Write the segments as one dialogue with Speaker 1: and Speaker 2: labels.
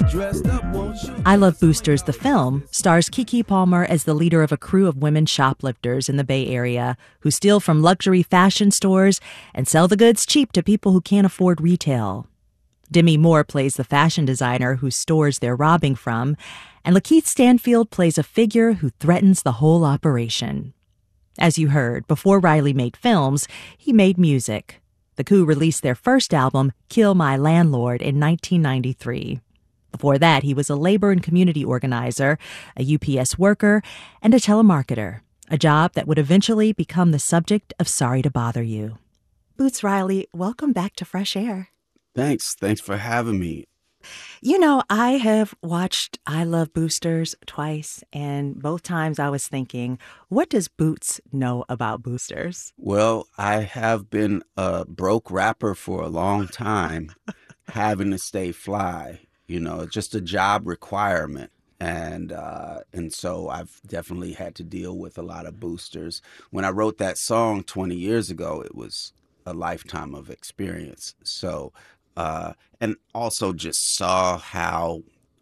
Speaker 1: dressed up, won't you?
Speaker 2: I Love Boosters, the film, stars Keke Palmer as the leader of a crew of women shoplifters in the Bay Area who steal from luxury fashion stores and sell the goods cheap to people who can't afford retail. Demi Moore plays the fashion designer whose stores they're robbing from, and Lakeith Stanfield plays a figure who threatens the whole operation. As you heard, before Riley made films, he made music. The Coup released their first album, Kill My Landlord, in 1993. Before that, he was a labor and community organizer, a UPS worker, and a telemarketer, a job that would eventually become the subject of Sorry to Bother You. Boots Riley, welcome back to Fresh Air.
Speaker 3: Thanks for having me.
Speaker 2: You know, I have watched I Love Boosters twice, and both times I was thinking, what does Boots know about boosters?
Speaker 3: Well, I have been a broke rapper for a long time, having to stay fly, just a job requirement. And so I've definitely had to deal with a lot of boosters. When I wrote that song 20 years ago, it was a lifetime of experience. So and also just saw how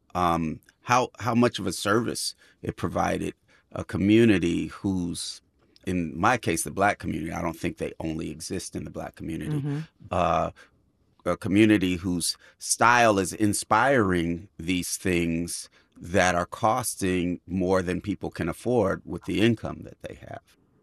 Speaker 3: much of a service it provided a community who's, in my case, the Black community. I don't think they only exist in the Black community. Mm-hmm. A community whose style is inspiring these things that are costing more than people can afford with the income that they have.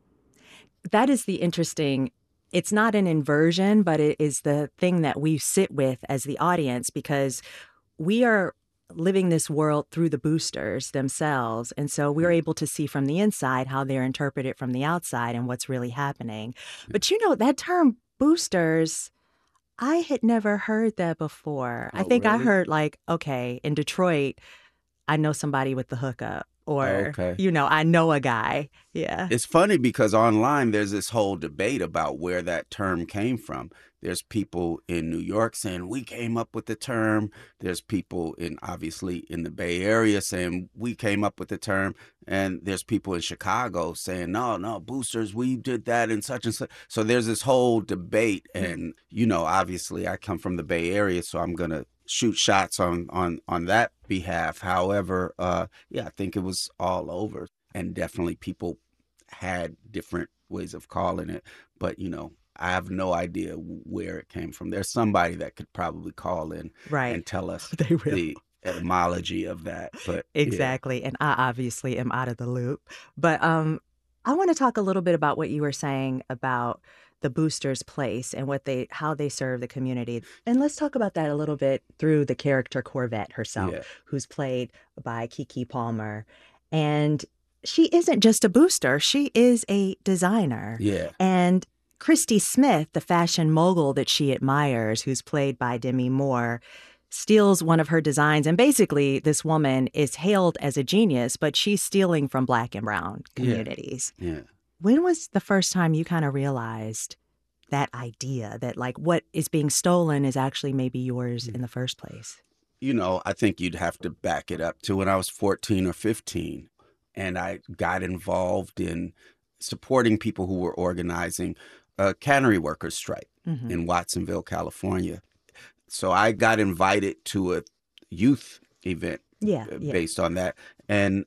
Speaker 2: That is the interesting. It's not an inversion, but it is the thing that we sit with as the audience, because we are living this world through the boosters themselves. And so we're able to see from the inside how they're interpreted from the outside and what's really happening. But that term boosters, I had never heard that before.
Speaker 3: Oh,
Speaker 2: I think
Speaker 3: really?
Speaker 2: I heard okay, in Detroit, I know somebody with the hookup. Or,
Speaker 3: okay.
Speaker 2: I know a guy. Yeah.
Speaker 3: It's funny because online there's this whole debate about where that term came from. There's people in New York saying we came up with the term. There's people obviously in the Bay Area saying we came up with the term. And there's people in Chicago saying, no, boosters, we did that and such and such. So there's this whole debate. And, obviously I come from the Bay Area, so I'm going to shoot shots on that behalf. However, I think it was all over, and definitely people had different ways of calling it. But, I have no idea where it came from. There's somebody that could probably call in and tell us the etymology of that. But
Speaker 2: exactly.
Speaker 3: Yeah.
Speaker 2: And I obviously am out of the loop. But I want to talk a little bit about what you were saying about the boosters' place and how they serve the community. And let's talk about that a little bit through the character Corvette herself, who's played by Keke Palmer. And she isn't just a booster, she is a designer.
Speaker 3: Yeah.
Speaker 2: And Christy Smith, the fashion mogul that she admires, who's played by Demi Moore, steals one of her designs. And basically, this woman is hailed as a genius, but she's stealing from Black and brown communities.
Speaker 3: Yeah.
Speaker 2: When was the first time you kind of realized that idea that what is being stolen is actually maybe yours in the first place?
Speaker 3: I think you'd have to back it up to when I was 14 or 15, and I got involved in supporting people who were organizing a cannery workers strike in Watsonville, California. So I got invited to a youth event based on that. And,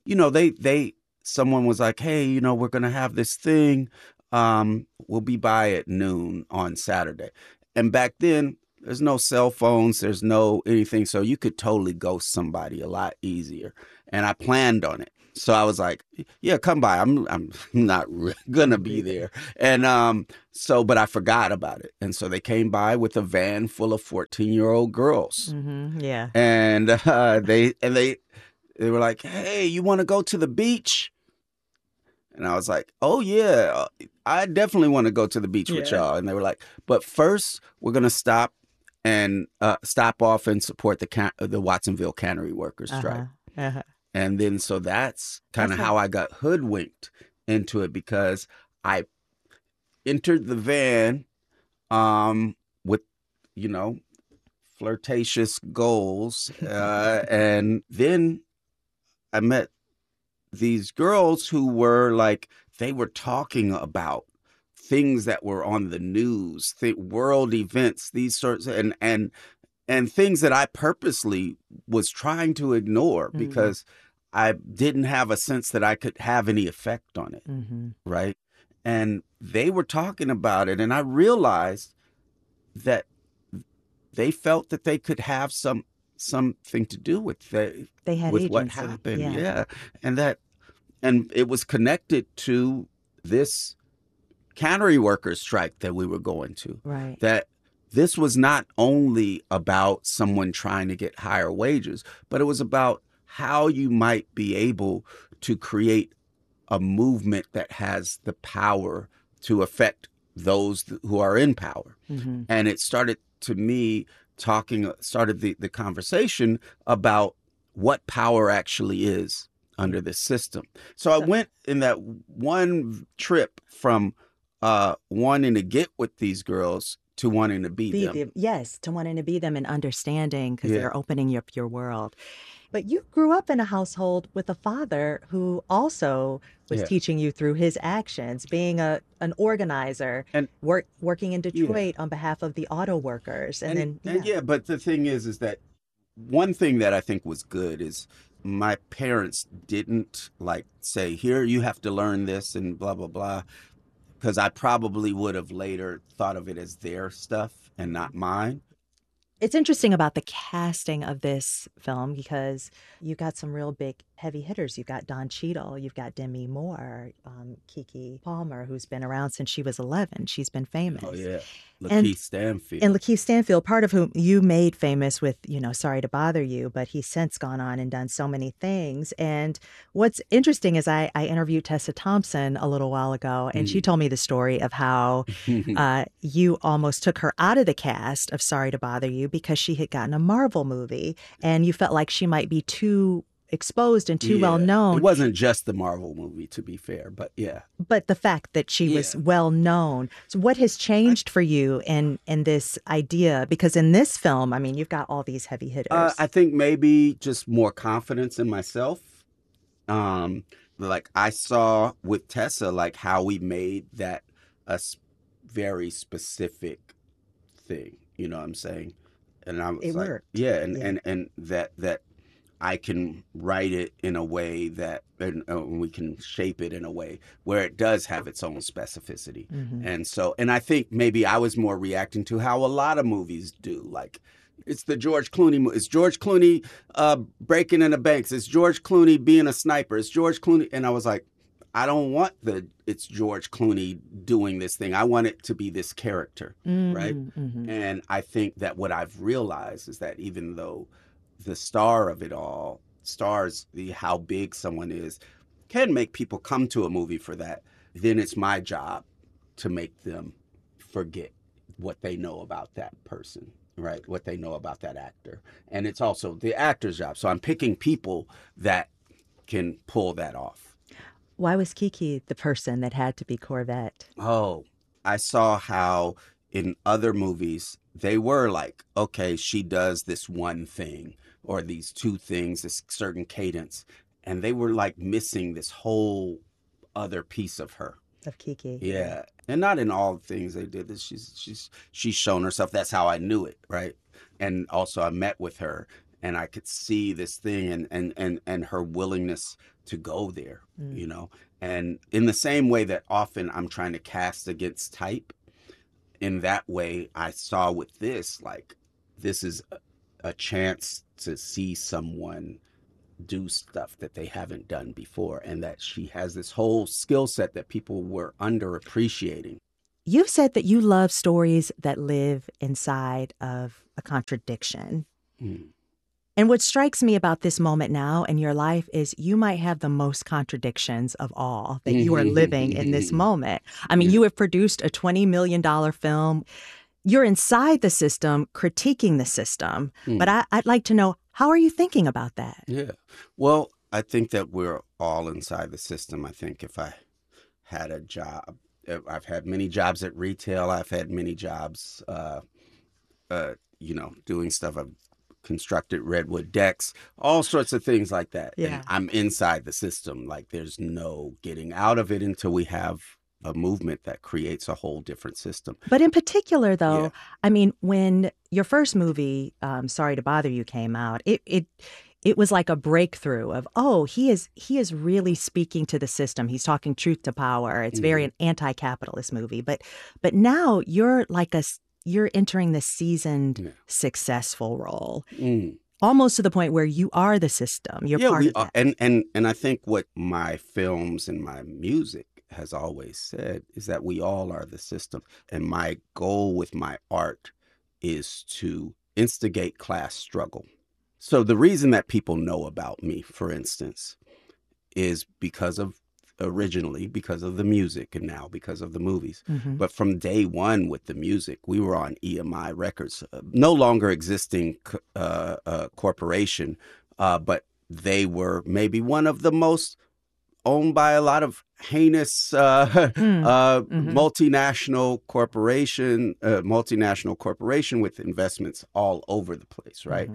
Speaker 3: someone was like, hey, we're going to have this thing. We'll be by at noon on Saturday. And back then, there's no cell phones. There's no anything. So you could totally ghost somebody a lot easier. And I planned on it. So I was like, yeah, come by. I'm not going to be there. And but I forgot about it. And so they came by with a van full of 14-year-old girls.
Speaker 2: Mm-hmm. Yeah.
Speaker 3: And they were like, hey, you want to go to the beach? And I was like, oh, yeah, I definitely want to go to the beach with y'all. And they were like, but first, we're going to stop off and support the Watsonville cannery workers strike.
Speaker 2: Uh-huh.
Speaker 3: And then so that's kind of how I got hoodwinked into it, because I entered the van with, flirtatious goals. And then I met these girls who were they were talking about things that were on the news, world events, these sorts and and things that I purposely was trying to ignore because I didn't have a sense that I could have any effect on it, right? And they were talking about it, and I realized that they felt that they could have something to do with
Speaker 2: they had
Speaker 3: with
Speaker 2: agency.
Speaker 3: what happened, and it was connected to this cannery workers strike that we were going to.
Speaker 2: Right.
Speaker 3: That this was not only about someone trying to get higher wages, but it was about how you might be able to create a movement that has the power to affect those who are in power. And it started to me started the conversation about what power actually is under this system. So I went in that one trip from wanting to get with these girls to wanting to be them.
Speaker 2: Yes, to wanting to be them and understanding because they're opening up your world. But you grew up in a household with a father who also was teaching you through his actions, being an organizer and working in Detroit on behalf of the auto workers.
Speaker 3: But the thing is that one thing that I think was good is my parents didn't like say, here, you have to learn this and blah, blah, blah, because I probably would have later thought of it as their stuff and not mine.
Speaker 2: It's interesting about the casting of this film because you got some real big heavy hitters. You've got Don Cheadle, you've got Demi Moore, Keke Palmer, who's been around since she was 11. She's been famous.
Speaker 3: Oh, yeah. Lakeith Stanfield.
Speaker 2: And Lakeith Stanfield, part of whom you made famous with, Sorry to Bother You, but he's since gone on and done so many things. And what's interesting is I interviewed Tessa Thompson a little while ago, and she told me the story of how you almost took her out of the cast of Sorry to Bother You because she had gotten a Marvel movie, and you felt like she might be too exposed and too well known.
Speaker 3: It wasn't just the Marvel movie, to be fair, but yeah.
Speaker 2: But the fact that she was well known. So what has changed for you in this idea? Because in this film, I mean, you've got all these heavy hitters.
Speaker 3: I think maybe just more confidence in myself. Like I saw with Tessa, like how we made that a very specific thing. You know what I'm saying? And I was
Speaker 2: it
Speaker 3: like,
Speaker 2: worked.
Speaker 3: And that I can write it in a way that and we can shape it in a way where it does have its own specificity. And I think maybe I was more reacting to how a lot of movies do. Like it's the George Clooney movie. It's George Clooney breaking into banks. It's George Clooney being a sniper. It's George Clooney. And I was like, I don't want it's George Clooney doing this thing. I want it to be this character, right? And I think that what I've realized is that even though the star of it all, how big someone is, can make people come to a movie for that, then it's my job to make them forget what they know about that person, right? What they know about that actor. And it's also the actor's job. So I'm picking people that can pull that off.
Speaker 2: Why was Keke the person that had to be Corvette?
Speaker 3: Oh, I saw how in other movies, they were like, okay, she does this one thing or these two things, this certain cadence. And they were like missing this whole other piece of her.
Speaker 2: Of Keke.
Speaker 3: Yeah. And not in all things they did this. She's shown herself. That's how I knew it, right? And also I met with her and I could see this thing and her willingness to go there, And in the same way that often I'm trying to cast against type, in that way I saw with this, like, this is a chance to see someone do stuff that they haven't done before, and that she has this whole skill set that people were underappreciating.
Speaker 2: You've said that you love stories that live inside of a contradiction. And what strikes me about this moment now in your life is you might have the most contradictions of all that you are living in this moment. I mean, you have produced a $20 million film. You're inside the system, critiquing the system. But I'd like to know, how are you thinking about that?
Speaker 3: Yeah. Well, I think that we're all inside the system. I think if I had a job, I've had many jobs at retail. I've had many jobs, doing stuff. I've constructed redwood decks, all sorts of things like that.
Speaker 2: Yeah.
Speaker 3: And I'm inside the system. Like there's no getting out of it until we have a movement that creates a whole different system.
Speaker 2: But in particular,
Speaker 3: Yeah.
Speaker 2: though, I mean, when your first movie, Sorry to Bother You, came out, it was like a breakthrough of, oh, he is really speaking to the system. He's talking truth to power. It's very an anti-capitalist movie. But now you're you're entering the seasoned, successful role. Almost to the point where you are the system. You're part of that.
Speaker 3: And I think what my films and my music has always said is that we all are the system. And my goal with my art is to instigate class struggle. So the reason that people know about me, for instance, is originally because of the music, and now because of the movies. But from day one with the music, we were on EMI Records, no longer existing corporation, but they were maybe one of the most owned by a lot of heinous multinational corporation with investments all over the place, right?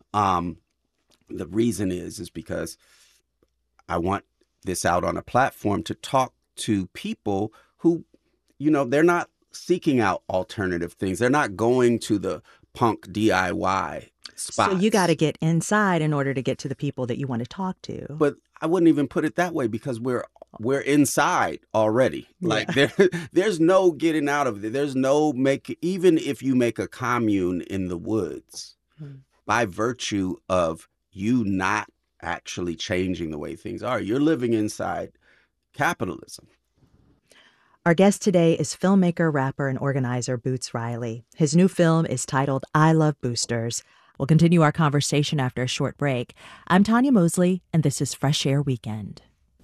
Speaker 3: The reason is because I want this out on a platform to talk to people who, they're not seeking out alternative things. They're not going to the punk DIY spots.
Speaker 2: So you got to get inside in order to get to the people that you want to talk to.
Speaker 3: But I wouldn't even put it that way, because we're inside already. Like there's no getting out of it. There's no even if you make a commune in the woods, by virtue of you not actually changing the way things are, you're living inside capitalism.
Speaker 2: Our guest today is filmmaker, rapper, and organizer Boots Riley. His new film is titled I Love Boosters. We'll continue our conversation after a short break. I'm Tanya Mosley, and this is Fresh Air Weekend.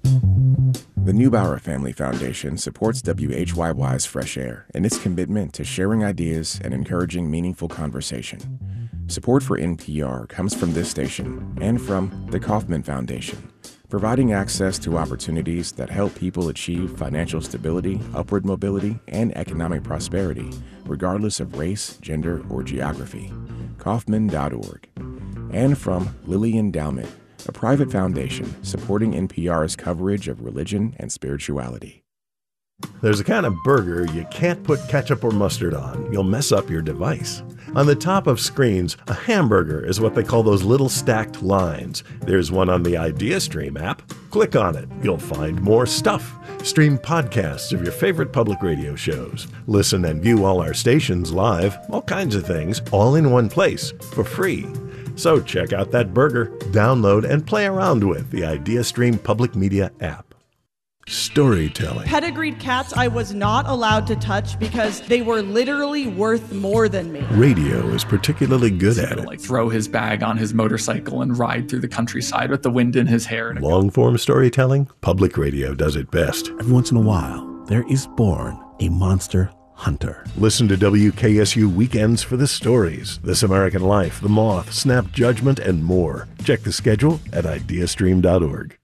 Speaker 1: The Neubauer Family Foundation supports WHYY's Fresh Air and its commitment to sharing ideas and encouraging meaningful conversation. Support for NPR comes from this station and from the Kauffman Foundation, providing access to opportunities that help people achieve financial stability, upward mobility, and economic prosperity, regardless of race, gender, or geography. Kauffman.org. And from Lilly Endowment, a private foundation supporting NPR's coverage of religion and spirituality.
Speaker 4: There's a kind of burger you can't put ketchup or mustard on. You'll mess up your device. On the top of screens, a hamburger is what they call those little stacked lines. There's one on the IdeaStream app. Click on it. You'll find more stuff. Stream podcasts of your favorite public radio shows. Listen and view all our stations live. All kinds of things, all in one place, for free. So check out that burger, download, and play around with the IdeaStream Public Media app. Storytelling.
Speaker 5: Pedigreed cats I was not allowed to touch because they were literally worth more than me.
Speaker 4: Radio is particularly good at it.
Speaker 6: Like throw his bag on his motorcycle and ride through the countryside with the wind in his hair.
Speaker 4: Long-form storytelling, public radio does it best.
Speaker 7: Every once in a while, there is born a monster hunter.
Speaker 4: Listen to WKSU Weekends for the stories, This American Life, The Moth, Snap Judgment, and more. Check the schedule at ideastream.org.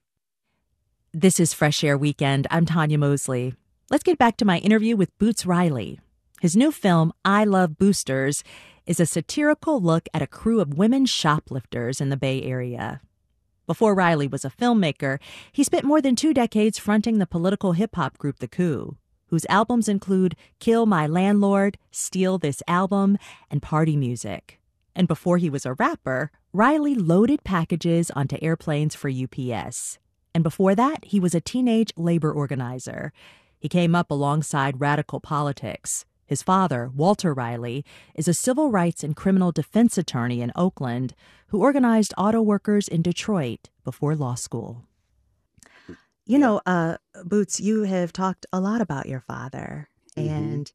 Speaker 2: This is Fresh Air Weekend. I'm Tanya Mosley. Let's get back to my interview with Boots Riley. His new film, I Love Boosters, is a satirical look at a crew of women shoplifters in the Bay Area. Before Riley was a filmmaker, he spent more than 2 decades fronting the political hip-hop group The Coup, whose albums include Kill My Landlord, Steal This Album, and Party Music. And before he was a rapper, Riley loaded packages onto airplanes for UPS. And before that, he was a teenage labor organizer. He came up alongside radical politics. His father, Walter Riley, is a civil rights and criminal defense attorney in Oakland who organized auto workers in Detroit before law school. You know, Boots, you have talked a lot about your father, and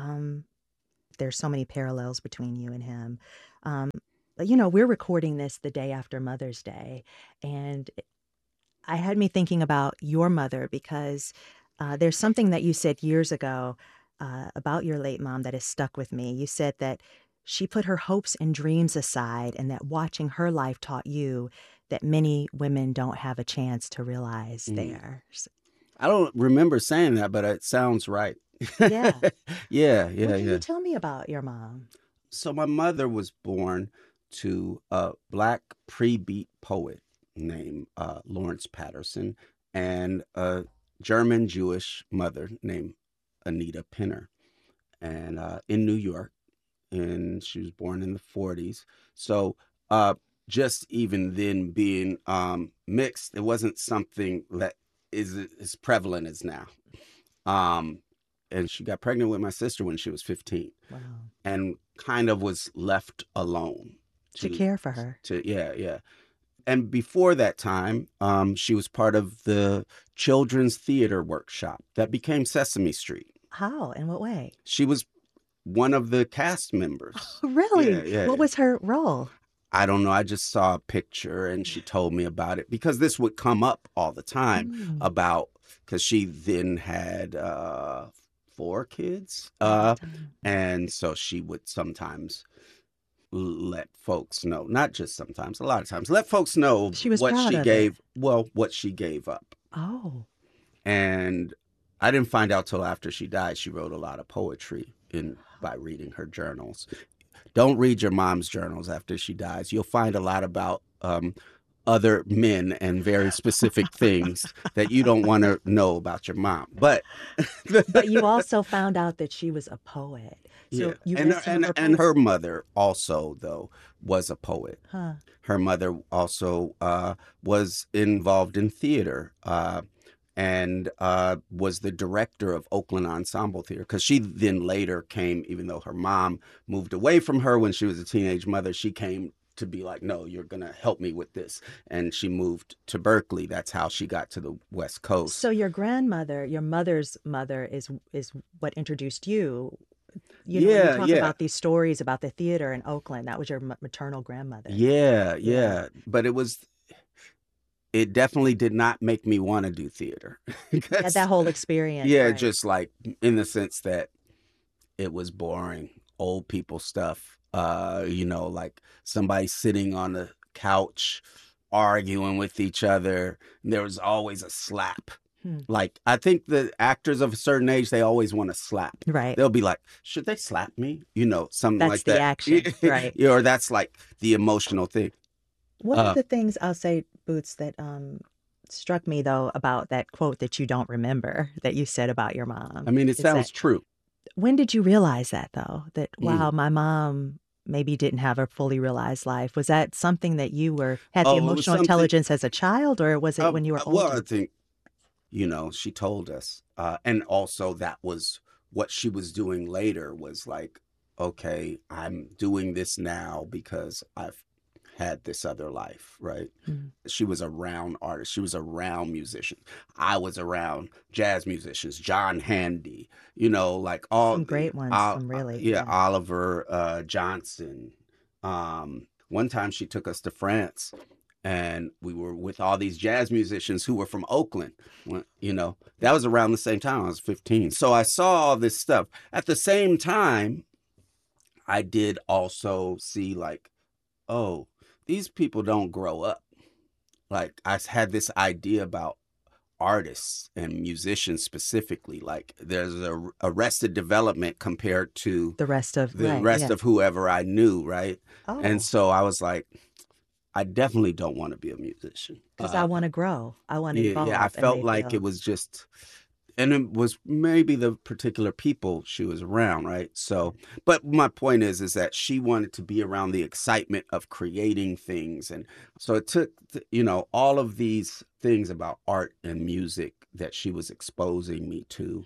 Speaker 2: there's so many parallels between you and him. But, you know, we're recording this the day after Mother's Day, and I had me thinking about your mother because there's something that you said years ago about your late mom that has stuck with me. You said that she put her hopes and dreams aside and that watching her life taught you that many women don't have a chance to realize theirs.
Speaker 3: I don't remember saying that, but it sounds right.
Speaker 2: Yeah.
Speaker 3: Yeah.
Speaker 2: What can you tell me about your mom?
Speaker 3: So my mother was born to a Black pre-beat poet named Lawrence Patterson and a German Jewish mother named Anita Pinner, and in New York, and she was born in the 40s. So just even then being mixed, it wasn't something that is as prevalent as now. And she got pregnant with my sister when she was 15.
Speaker 2: Wow.
Speaker 3: And kind of was left alone.
Speaker 2: To care for her.
Speaker 3: Yeah. And before that time, she was part of the children's theater workshop that became Sesame Street.
Speaker 2: How? In what way?
Speaker 3: She was one of the cast members.
Speaker 2: Oh, really?
Speaker 3: Yeah.
Speaker 2: What was her role?
Speaker 3: I don't know. I just saw a picture and she told me about it because this would come up all the time about, because she then had 4 kids. And so she would sometimes let folks know, not just sometimes, a lot of times, let folks know
Speaker 2: she was
Speaker 3: what
Speaker 2: proud
Speaker 3: she
Speaker 2: of
Speaker 3: gave,
Speaker 2: it.
Speaker 3: well, what she gave up.
Speaker 2: Oh.
Speaker 3: And I didn't find out till after she died. She wrote a lot of poetry by reading her journals. Don't read your mom's journals after she dies. You'll find a lot about other men and very specific things that you don't want to know about your mom. But
Speaker 2: you also found out that she was a poet. So you
Speaker 3: and her mother also, though, was a poet.
Speaker 2: Huh.
Speaker 3: Her mother also was involved in theater. And was the director of Oakland Ensemble Theater, because she then later came, even though her mom moved away from her when she was a teenage mother, she came to be like, no, you're going to help me with this. And she moved to Berkeley. That's how she got to the West Coast.
Speaker 2: So your grandmother, your mother's mother, is what introduced you. You talk about these stories about the theater in Oakland. That was your maternal grandmother.
Speaker 3: Yeah. But it definitely did not make me want to do theater.
Speaker 2: That whole experience.
Speaker 3: Yeah,
Speaker 2: right.
Speaker 3: Just like in the sense that it was boring, old people stuff. Like somebody sitting on the couch arguing with each other. And there was always a slap. Like, I think the actors of a certain age, they always want to slap.
Speaker 2: Right.
Speaker 3: They'll be like, should they slap me? Something
Speaker 2: that's
Speaker 3: like
Speaker 2: the
Speaker 3: that.
Speaker 2: Action, right.
Speaker 3: Or that's like the emotional thing.
Speaker 2: One of the things I'll say, Boots, that struck me, though, about that quote that you don't remember that you said about your mom.
Speaker 3: I mean, it sounds true.
Speaker 2: When did you realize that, though? That, wow, my mom maybe didn't have a fully realized life. Was that something that you had the emotional intelligence as a child, or was it when you were older?
Speaker 3: Well, I think, she told us. And also that was what she was doing later was like, okay, I'm doing this now because I've had this other life, right? She was around artists. She was around musicians. I was around jazz musicians, John Handy, like all
Speaker 2: some great ones, some really.
Speaker 3: Oliver Johnson. One time she took us to France and we were with all these jazz musicians who were from Oakland. That was around the same time I was 15. So I saw all this stuff. At the same time, I did also see like, oh, these people don't grow up. Like, I had this idea about artists and musicians specifically. Like, there's a Arrested Development compared to
Speaker 2: the rest of
Speaker 3: whoever I knew, right?
Speaker 2: Oh.
Speaker 3: And so I was like, I definitely don't want to be a musician.
Speaker 2: Because I want to grow. I want to evolve.
Speaker 3: Yeah, I felt like it was just... And it was maybe the particular people she was around, right? So, but my point is that she wanted to be around the excitement of creating things. And so it took, all of these things about art and music that she was exposing me to.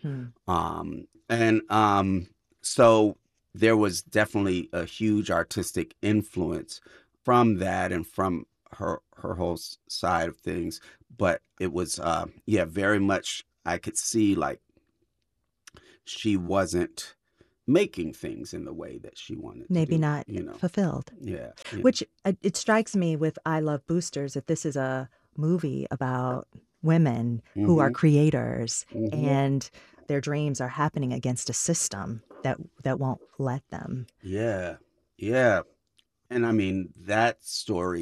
Speaker 3: So there was definitely a huge artistic influence from that and from her whole side of things. But it was, very much... I could see like she wasn't making things in the way that she wanted.
Speaker 2: Maybe not fulfilled.
Speaker 3: Yeah.
Speaker 2: Which it strikes me with I Love Boosters that this is a movie about women who are creators and their dreams are happening against a system that won't let them.
Speaker 3: Yeah. And I mean, that story